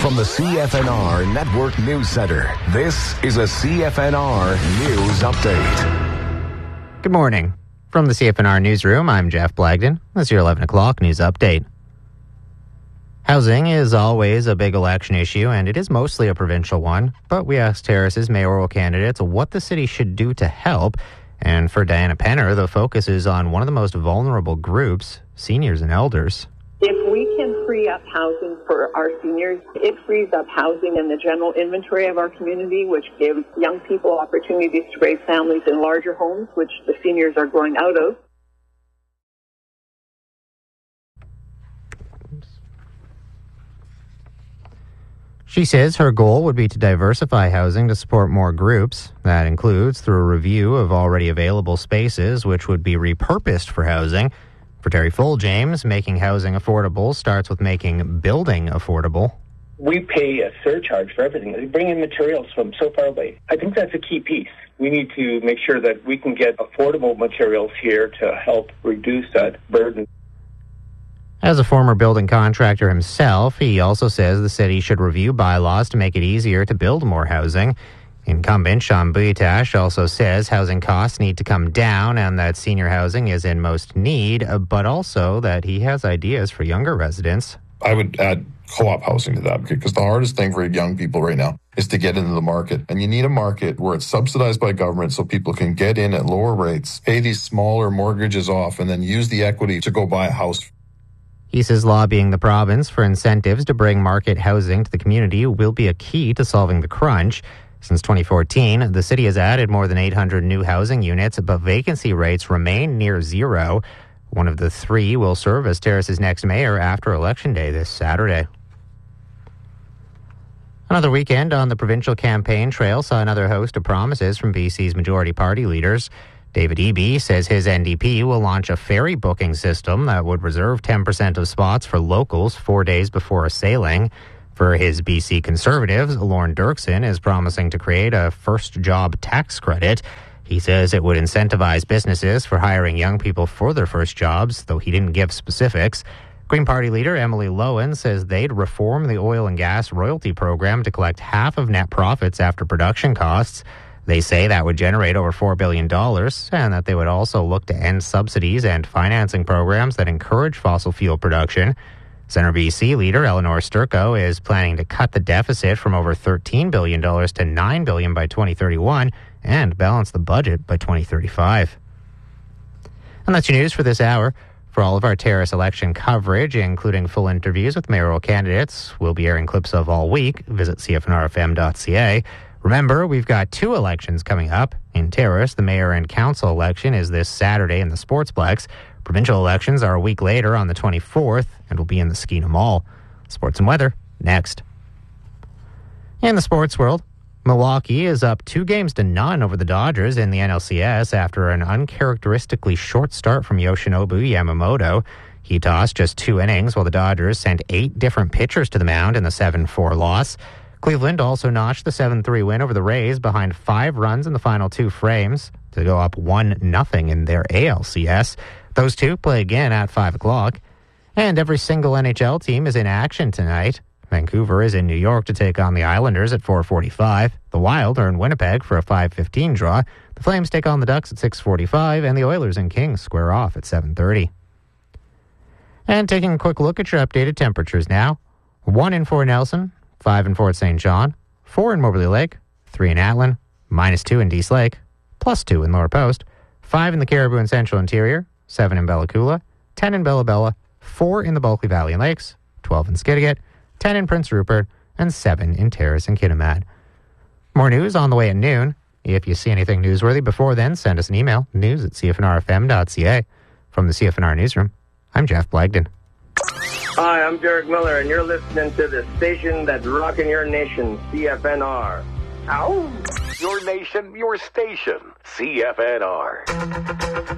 From the CFNR Network News Center, this is a CFNR News Update. Good morning. From the CFNR Newsroom, I'm Jeff Blagden. This is your 11 o'clock news update. Housing is always a big election issue, and it is mostly a provincial one. But we asked Terrace's mayoral candidates what the city should do to help. And for Diana Penner, the focus is on one of the most vulnerable groups, seniors and elders. If we can free up housing for our seniors, it frees up housing in the general inventory of our community, which gives young people opportunities to raise families in larger homes, which the seniors are growing out of. She says her goal would be to diversify housing to support more groups. That includes through a review of already available spaces, which would be repurposed for housing. For Terry Foljames, making housing affordable starts with making building affordable. We pay a surcharge for everything. They bring in materials from so far away. I think that's a key piece. We need to make sure that we can get affordable materials here to help reduce that burden. As a former building contractor himself, he also says the city should review bylaws to make it easier to build more housing. Incumbent Sean Buytash also says housing costs need to come down and that senior housing is in most need, but also that he has ideas for younger residents. I would add co-op housing to that because the hardest thing for young people right now is to get into the market. And you need a market where it's subsidized by government so people can get in at lower rates, pay these smaller mortgages off, and then use the equity to go buy a house. He says lobbying the province for incentives to bring market housing to the community will be a key to solving the crunch. Since 2014, the city has added more than 800 new housing units, but vacancy rates remain near zero. One of the three will serve as Terrace's next mayor after Election Day this Saturday. Another weekend on the provincial campaign trail saw another host of promises from BC's majority party leaders. David Eby says his NDP will launch a ferry booking system that would reserve 10% of spots for locals 4 days before a sailing. For his BC Conservatives, Lorne Dirksen is promising to create a first job tax credit. He says it would incentivize businesses for hiring young people for their first jobs, though he didn't give specifics. Green Party leader Emily Lowen says they'd reform the oil and gas royalty program to collect half of net profits after production costs. They say that would generate over $4 billion and that they would also look to end subsidies and financing programs that encourage fossil fuel production. Centre BC leader Eleanor Sturko is planning to cut the deficit from over $13 billion to $9 billion by 2031 and balance the budget by 2035. And that's your news for this hour. For all of our Terrace election coverage, including full interviews with mayoral candidates, we'll be airing clips of all week. Visit cfnrfm.ca. Remember, we've got two elections coming up. In Terrace, the mayor and council election is this Saturday in the Sportsplex. Provincial elections are a week later on the 24th and will be in the Skeena Mall. Sports and weather, next. In the sports world, Milwaukee is up 2-0 over the Dodgers in the NLCS after an uncharacteristically short start from Yoshinobu Yamamoto. He tossed just 2 innings while the Dodgers sent 8 different pitchers to the mound in the 7-4 loss. Cleveland also notched the 7-3 win over the Rays behind 5 runs in the final 2 frames to go up 1-0 in their ALCS. Those two play again at 5 o'clock. And every single NHL team is in action tonight. Vancouver is in New York to take on the Islanders at 4:45. The Wild are in Winnipeg for a 5:15 draw. The Flames take on the Ducks at 6:45, and the Oilers and Kings square off at 7:30. And taking a quick look at your updated temperatures now. 1 in Fort Nelson, 5 in Fort St. John, 4 in Moberly Lake, 3 in Atlin, -2 in Dease Lake, +2 in Lower Post, 5 in the Caribou and Central Interior, 7 in Bella Coola, 10 in Bella Bella, 4 in the Bulkley Valley and Lakes, 12 in Skidegate, 10 in Prince Rupert, and 7 in Terrace and Kitimat. More news on the way at noon. If you see anything newsworthy before then, send us an email, news@cfnrfm.ca. From the CFNR Newsroom, I'm Jeff Blagden. Hi, I'm Derek Miller, and you're listening to the station that's rocking your nation, CFNR. Ow! Your nation, your station, CFNR.